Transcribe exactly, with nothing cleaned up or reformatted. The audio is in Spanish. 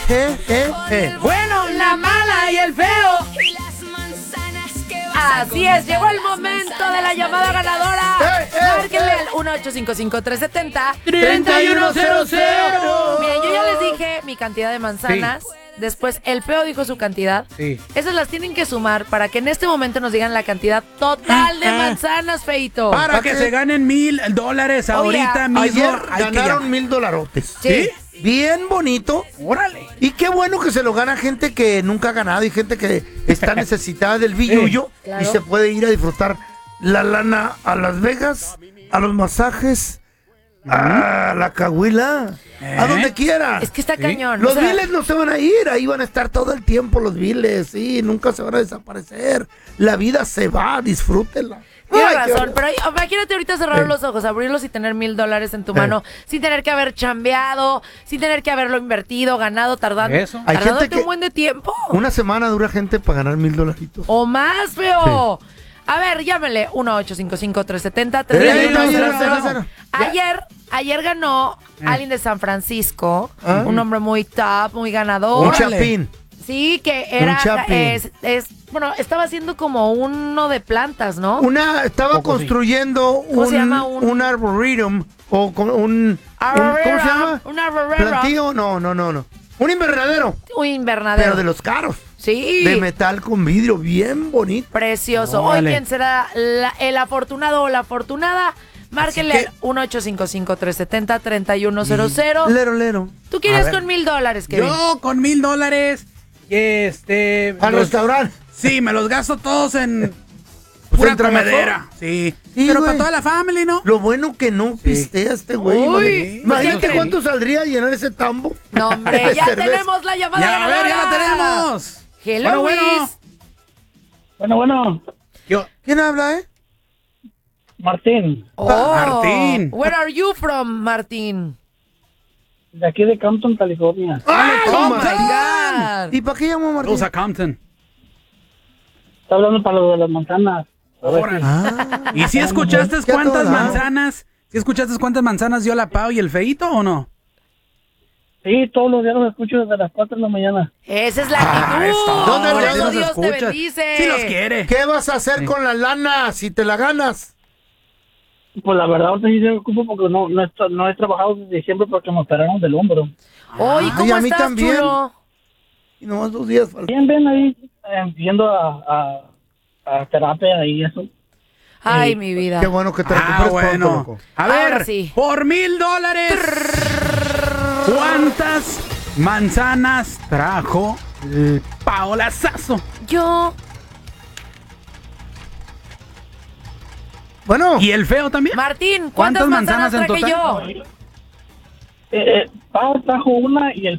eh, eh, eh. Bueno, la mala y el feo. Así es, llegó el momento de la llamada ganadora. ¡Eh, eh, Márquenle eh! al uno ocho cinco cinco, tres siete cero, treinta y uno cero cero. Miren, yo ya les dije mi cantidad de manzanas. Después el feo dijo su cantidad. Sí. Esas las tienen que sumar para que en este momento nos digan la cantidad total de Ah, ah. manzanas, feito. Para ¿Para que qué? se ganen mil dólares ahorita mismo. Ayer hay que ganaron llamar. mil dolarotes. Sí. Bien bonito. Órale. Y qué bueno que se lo gana gente que nunca ha ganado y gente que está necesitada del billullo Claro. y se puede ir a disfrutar la lana a Las Vegas, a los masajes, a la cahuila, ¿Eh? a donde quiera. Es que está cañón. Los o sea, biles no se van a ir, ahí van a estar todo el tiempo los biles, sí, nunca se van a desaparecer. La vida se va, disfrútela. Tienes Ay, qué razón, horror. pero ahí- imagínate ahorita cerrar Eh. los ojos, abrirlos y tener mil dólares en tu Eh. mano, sin tener que haber chambeado, sin tener que haberlo invertido, ganado, tardando, Eso. Hay gente tardándote que- un buen de tiempo. Una semana dura gente para ganar mil dolaritos. O más, feo. A ver, llámele uno ocho cinco cinco, tres siete cero, tres Eh, uno no, cero no, cero. no, no, no. Ayer, ayer ganó alguien de San Francisco, Ah. un hombre muy top, muy ganador. Un chapín. Sí, que era, chapín. es, es, bueno, estaba haciendo como uno de plantas, ¿no? Una, estaba Poco sí. construyendo ¿Cómo un, se llama? Un- un arboretum o con un, un- ¿cómo se llama? Un arborera. Plantío, no, no, no, no. Un invernadero, Un invernadero. pero de los caros. Sí. De metal con vidrio, bien bonito. Precioso. Hoy, Órale. ¿quién será la- el afortunado o la afortunada? Márquenle que- al uno ocho cinco cinco, tres siete cero, tres uno cero cero. Lero, lero. ¿Tú quieres A ver. con mil dólares, Kevin? Yo con mil dólares, este... Al los- restaurante. Sí, me los gasto todos en Pues pura en trabajador. comedera. Sí. Sí, Pero güey. para toda la familia, ¿no? Lo bueno que no pistea este güey. Uy, imagínate. Imagínate pues, cuánto saldría llenar ese tambo. No, hombre, de ya cerveza. tenemos la llamada Ya, a ver, ya la ganadora. tenemos. Hello, Bueno, bueno. Luis. Bueno, bueno, Yo, ¿Quién habla, eh? Martín, Oh, Martín. Where are you from, Martín? de aquí de Compton, California. ¡Ah, Oh, toma! my God. ¿Y para qué llamó Martín? Saludos a Compton. Está hablando para lo de las manzanas. A ver Órale. Ah, ¿Y si escuchaste ¿Qué a cuántas todo dar? manzanas? ¿Si escuchaste cuántas manzanas dio la Pau y el Feito o no? si- Sí, todos los días los escucho desde las cuatro de la mañana. Esa es la Ah, actitud. eso. ¿Dónde Por le- eso nos Dios te escuchas? bendice. Sí los quiere. ¿qué vas a hacer con la lana si te la ganas? Pues la verdad, ahorita sí se me ocupo porque no, no, he, tra- no he trabajado desde diciembre porque me operaron del hombro. Oye, Ay, ¿cómo a mí estás, también. chulo? Y nomás dos días faltan. Bien, ven ahí, eh, yendo a, a, a terapia y eso. Ay, Sí. mi vida. Qué bueno que te Ah, recuperes pronto, bueno. loco. A Ahora ver, sí. por mil dólares, ¿cuántas manzanas trajo el Paola Sasso? Yo. Bueno, ¿Y el Feo también? Martín, ¿cuántas, ¿Cuántas manzanas, manzanas en traje total? yo? Eh, eh, Pau trajo una y el